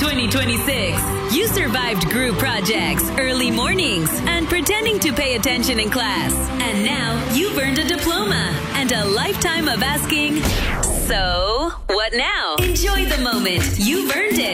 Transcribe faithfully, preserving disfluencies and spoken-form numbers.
twenty twenty-six. You survived group projects, early mornings, and pretending to pay attention in class. And now you've earned a diploma and a lifetime of asking, so what now? Enjoy the moment. You've earned it.